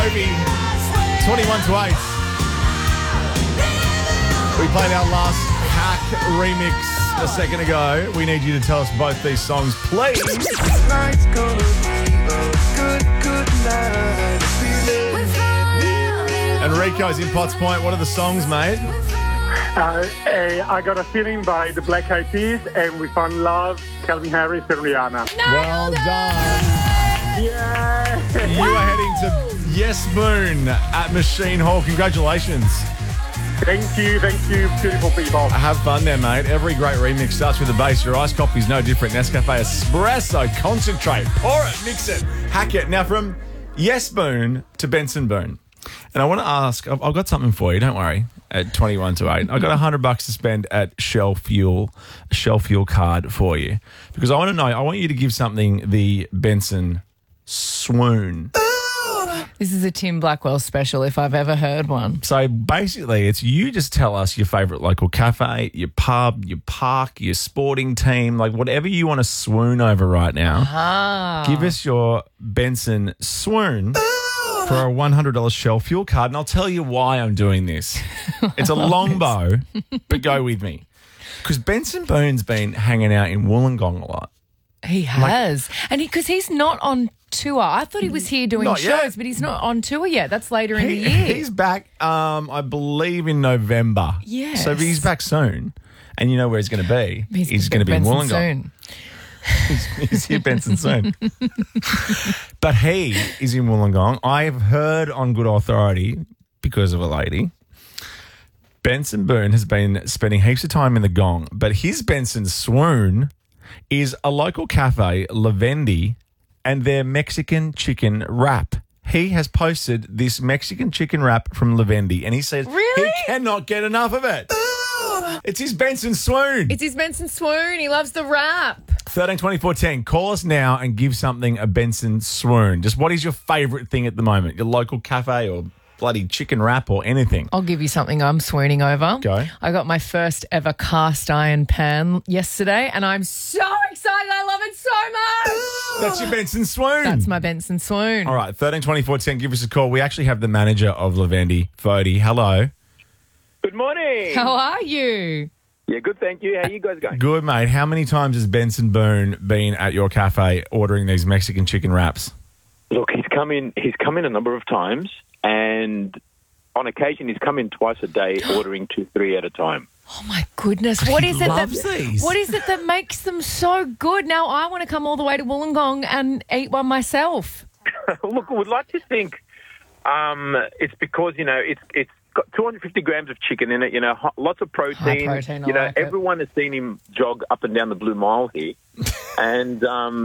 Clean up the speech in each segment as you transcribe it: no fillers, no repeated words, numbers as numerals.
Maybe 21 to 8. We played our last hack remix a second ago. We need you to tell us both these songs, please. Tonight's gonna be a good night. And Rico's in Potts Point. What are the songs, mate? I Got a Feeling by the Black Eyed Peas, and We Found Love, Calvin Harris and Rihanna. Well done. Yeah. You are heading to Yes Moon at Machine Hall. Congratulations. Thank you, beautiful people. Have fun there, mate. Every great remix starts with a bass. Your iced coffee is no different. Nescafe Espresso. Concentrate. Pour it. Mix it. Hack it. Now from Yes Moon to Benson Boone. And I want to ask, I've got something for you. Don't worry. At 21 to 8. I've got $100 to spend at Shell Fuel, a Shell Fuel card for you. Because I want to know, I want you to give something the Benson swoon. This is a Tim Blackwell special if I've ever heard one. So basically, it's you just tell us your favourite local cafe, your pub, your park, your sporting team, like whatever you want to swoon over right now. Give us your Benson swoon for a $100 Shell Fuel card, and I'll tell you why I'm doing this. It's a long bow, but go with me. Because Benson Boone's been hanging out in Wollongong a lot. He has. And because he's not on tour. I thought he was here doing Not shows, yet. but he's not on tour yet. That's later in the year. He's back, I believe, in November. Yes. So he's back soon. And you know where he's going to be. He's going to be in Benson Wollongong. soon. He's here, Benson, soon. But he is in Wollongong. I've heard on good authority, because of a lady, Benson Boone has been spending heaps of time in the gong, but his Benson swoon is a local cafe, Lavendi, and their Mexican chicken wrap. He has posted this Mexican chicken wrap from Lavendi, and he says Really? he cannot get enough of it. It's his Benson swoon. It's his Benson swoon. He loves the rap. 13 24 10. Call us now and give something a Benson swoon. Just what is your favourite thing at the moment? Your local cafe or bloody chicken wrap or anything? I'll give you something I'm swooning over. Go. I got my first ever cast iron pan yesterday, and I'm so excited. I love it so much. That's your Benson swoon. That's my Benson swoon. All right, 13 24 10. Give us a call. We actually have the manager of Lavendi, Fody. Hello. Good morning. How are you? Yeah, good, thank you. How are you guys going? Good, mate. How many times has Benson Boone been at your cafe ordering these Mexican chicken wraps? Look, he's come in a number of times, and on occasion he's come in twice a day ordering 2-3 at a time. Oh my goodness! What is it loves these. What is it that makes them so good? Now I want to come all the way to Wollongong and eat one myself. Look, we'd like to think it's because, it's got 250 grams of chicken in it, lots of protein. High protein, I like it. Everyone has seen him jog up and down the Blue Mile here. And,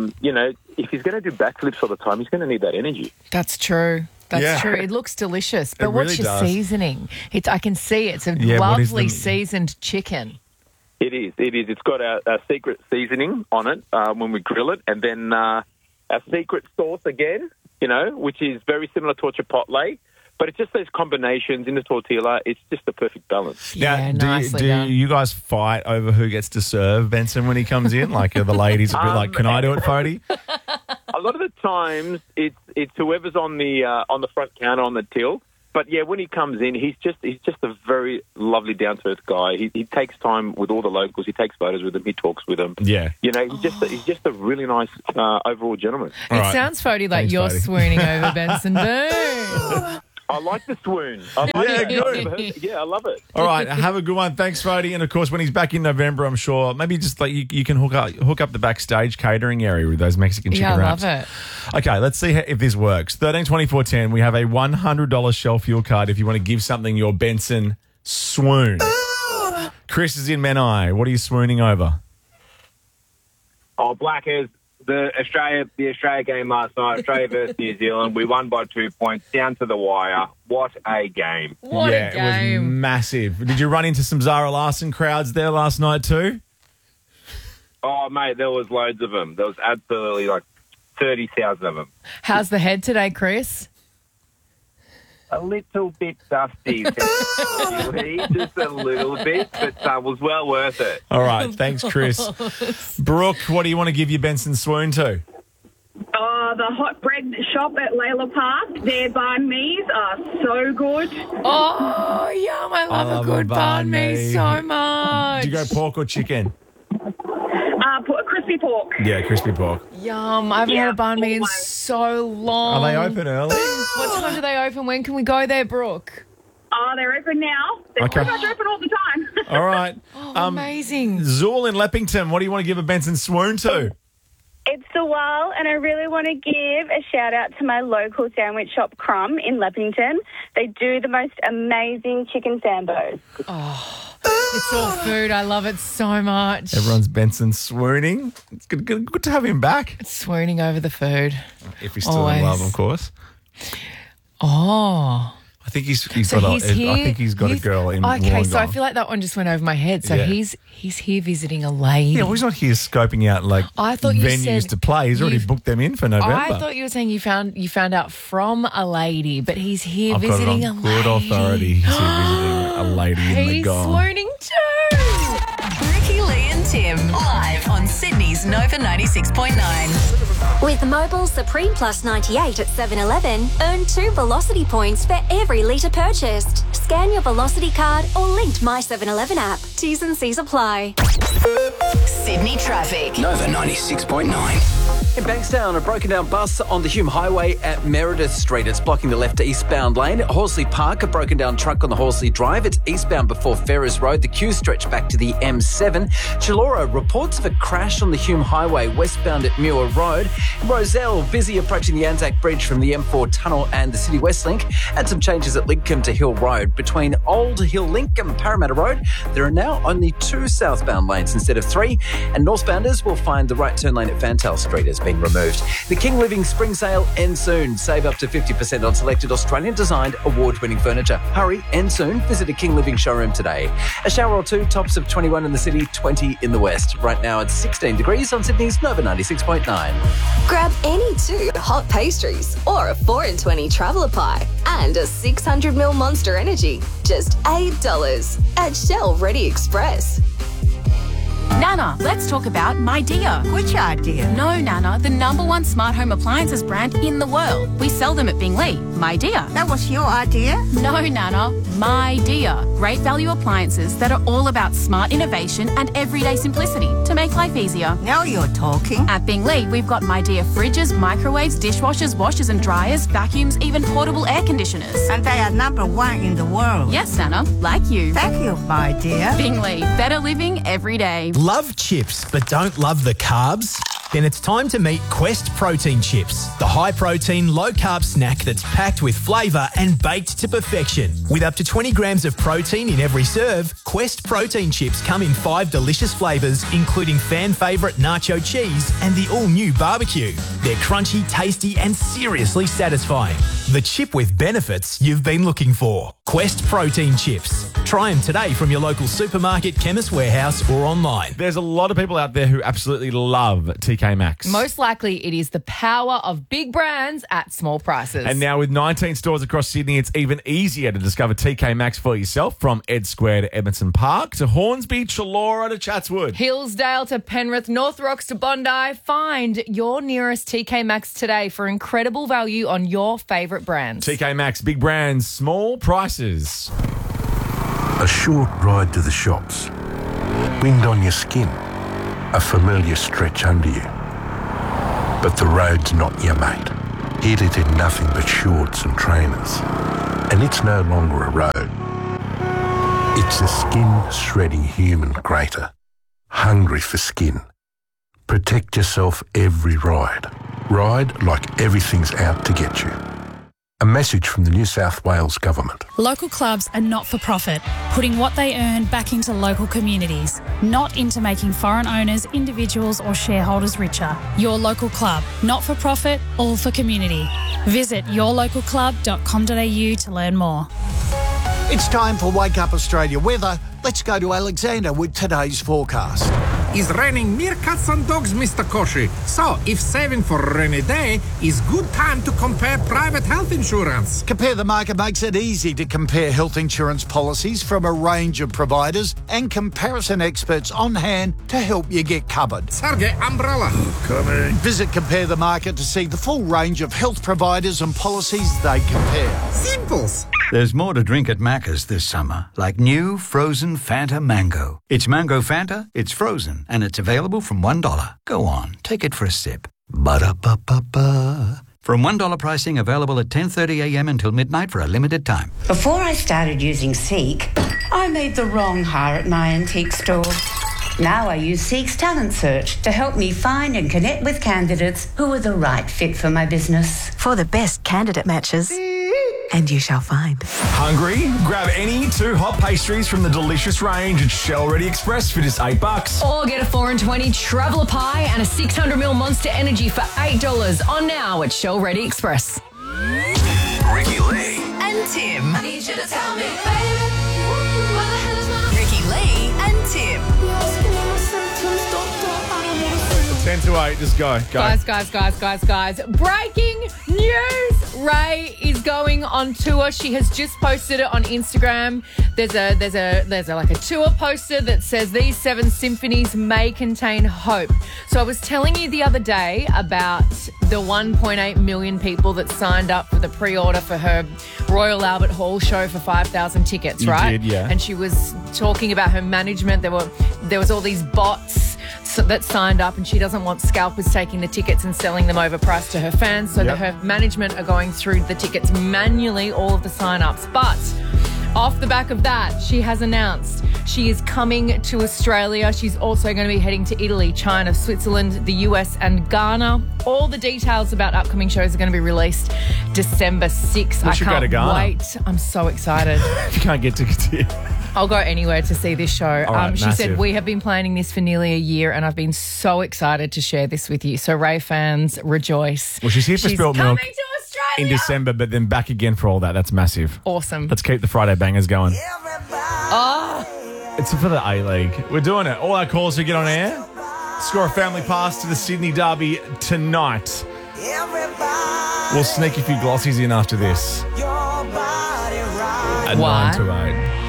if he's going to do backflips all the time, he's going to need that energy. That's true. That's Yeah. true. It looks delicious. But It what's really your does. seasoning? I can see it's a Yeah, what is lovely the- seasoned chicken. It is. It's got our secret seasoning on it when we grill it, and then our secret sauce again, which is very similar to a chipotle, but it's just those combinations in the tortilla. It's just the perfect balance. Yeah, do nicely done. you guys fight over who gets to serve Benson when he comes in? Like, are the ladies a bit like, can I do it, Fody? A lot of the times, it's whoever's on the front counter on the till. But yeah, when he comes in, he's just a very lovely, down to earth guy. He takes time with all the locals. He takes photos with them. He talks with them. Yeah. He's just a really nice overall gentleman. All It right. sounds, Fody, like Thanks, you're Fody. swooning over Benson Boone. I like the swoon. I like Yeah, it. good. Yeah, I love it. All right, have a good one. Thanks, Fody. And of course, when he's back in November, I'm sure maybe just like you can hook up the backstage catering area with those Mexican chicken Yeah, I wraps. love it. Okay, let's see if this works. 13 24 10. We have a $100 Shell Fuel card if you want to give something your Benson swoon. Chris is in Menai. What are you swooning over? Oh, Blackers, the Australia game last night, Australia versus New Zealand. We won by 2 points, down to the wire. What a game. What yeah, a game. it was massive. Did you run into some Zara Larson crowds there last night too? Oh, mate, there was loads of them. There was absolutely 30,000 of them. How's the head today, Chris? A little bit dusty, just a little bit, but was well worth it. All right, thanks, Chris. Brooke, what do you want to give your Benson swoon to? Oh, the hot bread shop at Layla Park. Their banh mi's are so good. Oh, yum. I love a good banh mi so much. Do you go pork or chicken? Crispy pork. Yeah, crispy pork. Yum. I haven't had a banh mi in so long. Are they open early? What time do they open? When can we go there, Brooke? Oh, they're open now. They're pretty much open all the time. All right. Amazing. Zool in Leppington, what do you want to give a Benson swoon to? It's the Wal, and I really want to give a shout out to my local sandwich shop, Crumb, in Leppington. They do the most amazing chicken sambos. Oh, it's all food. I love it so much. Everyone's Benson swooning. It's good to have him back. It's swooning over the food. If he's still in love, of course. Oh. I think he's got a girl in Okay, Wollongong. so I feel like that one just went over my head. So Yeah. he's here visiting a lady. Yeah, well, he's not here scoping out I thought you venues said to play. He's already you've- booked them in for November. I thought you were saying you found out from a lady, but he's here I've visiting got it a on lady. good authority. He's here visiting a lady in the He's gong. swooning too. Ricky, Lee and Tim, live on Sydney's Nova 96.9. With Mobile Supreme Plus 98 at 7-Eleven, earn 2 Velocity points for every litre purchased. Scan your Velocity card or linked My 7-Eleven app. T's and C's apply. Sydney traffic. Nova 96.9. In Bankstown, a broken down bus on the Hume Highway at Meredith Street. It's blocking the left eastbound lane. At Horsley Park, a broken down truck on the Horsley Drive. It's eastbound before Ferrers Road. The queue stretched back to the M7. Chilora, reports of a crash on the Hume Highway westbound at Muir Road. Roselle, busy approaching the Anzac Bridge from the M4 tunnel and the City West Link. And some changes at Lidcombe to Hill Road. Between Old Hill Link and Parramatta Road, there are now only 2 southbound lanes instead of 3. And northbounders will find the right turn lane at Fantail Street has been removed. The King Living Spring Sale ends soon. Save up to 50% on selected Australian-designed, award-winning furniture. Hurry, end soon. Visit a King Living showroom today. A shower or two, tops of 21 in the city, 20 in the west. Right now it's 16 degrees on Sydney's Nova 96.9. Grab any 2 hot pastries or a 4 in 20 traveller pie and a 600ml Monster Energy. Just $8 at Shell Ready Express. Nana, let's talk about My Dear. Which idea? No, Nana, the #1 smart home appliances brand in the world. We sell them at Bingley. My Dear. That was your idea? No, Nana, My Dear. Great value appliances that are all about smart innovation and everyday simplicity to make life easier. Now you're talking. At Bingley, we've got My Dear fridges, microwaves, dishwashers, washers and dryers, vacuums, even portable air conditioners. And they are #1 in the world. Yes, Nana, like you. Thank you, My Dear. Bingley, better living every day. Love chips but don't love the carbs? Then it's time to meet Quest Protein Chips, the high-protein, low-carb snack that's packed with flavour and baked to perfection. With up to 20 grams of protein in every serve, Quest Protein Chips come in 5 delicious flavours, including fan favourite nacho cheese and the all-new barbecue. They're crunchy, tasty and seriously satisfying. The chip with benefits you've been looking for. Quest Protein Chips. Try them today from your local supermarket, Chemist Warehouse or online. There's a lot of people out there who absolutely love TK Maxx. Most likely it is the power of big brands at small prices. And now with 19 stores across Sydney, it's even easier to discover TK Maxx for yourself, from Ed Square to Edmondson Park to Hornsby, Chilora to Chatswood. Hillsdale to Penrith, North Rocks to Bondi. Find your nearest TK Maxx today for incredible value on your favourite brands. TK Maxx, big brands, small prices. A short ride to the shops, wind on your skin, a familiar stretch under you. But the road's not your mate. Hit it in nothing but shorts and trainers. And it's no longer a road. It's a skin-shredding human grater, hungry for skin. Protect yourself every ride. Ride like everything's out to get you. A message from the New South Wales Government. Local clubs are not for profit, putting what they earn back into local communities, not into making foreign owners, individuals or shareholders richer. Your local club, not for profit, all for community. Visit yourlocalclub.com.au to learn more. It's time for Wake Up Australia weather. Let's go to Alexander with today's forecast. is raining meerkats and dogs, Mr. Koshi. So, if saving for a rainy day is good time to compare private health insurance. Compare the Market makes it easy to compare health insurance policies from a range of providers and comparison experts on hand to help you get covered. Sergey, umbrella. Coming. Visit Compare the Market to see the full range of health providers and policies they compare. Simples. There's more to drink at Macca's this summer, like new frozen Fanta Mango. It's Mango Fanta, it's frozen, and it's available from $1. Go on, take it for a sip. Ba-da-ba-ba-ba. From $1 pricing available at 10:30 a.m. until midnight for a limited time. Before I started using Seek, I made the wrong hire at my antique store. Now I use Seek's Talent Search to help me find and connect with candidates who are the right fit for my business. For the best candidate matches. And you shall find. Hungry? Grab any 2 hot pastries from the delicious range at Shell Ready Express for just $8. Or get a 4 and 20 traveller pie and a 600ml Monster Energy for $8 on now at Shell Ready Express. Ricky Lee and Tim. I need you to tell me, baby, what the hell is my... Ricky Lee and Tim. 10 to 8, just go. Guys. Breaking news. Ray is going on tour. She has just posted it on Instagram. There's a tour poster that says these 7 symphonies may contain hope. So I was telling you the other day about the 1.8 million people that signed up for the pre-order for her Royal Albert Hall show for 5,000 tickets, You right? did, yeah. And she was talking about her management. There was all these bots that signed up, and she doesn't want scalpers taking the tickets and selling them overpriced to her fans. So Yep. her management are going through the tickets manually, all of the sign-ups. But off the back of that, she has announced she is coming to Australia. She's also going to be heading to Italy, China, Switzerland, the US and Ghana. All the details about upcoming shows are going to be released December 6th. We I should go can't to Ghana. wait. I'm so excited. You can't get tickets here. I'll go anywhere to see this show. All right, She massive. said, we have been planning this for nearly a year and I've been so excited to share this with you. So Ray fans, rejoice. Well, she's here for Spilt Milk coming to Australia. in December, but then back again for all that. That's massive. Awesome. Let's keep the Friday bangers going. Oh, It's for the A-League. We're doing it. All our calls to get on air. Score a family pass to the Sydney Derby tonight. We'll sneak a few glossies in after this. At Why? 9 to 8.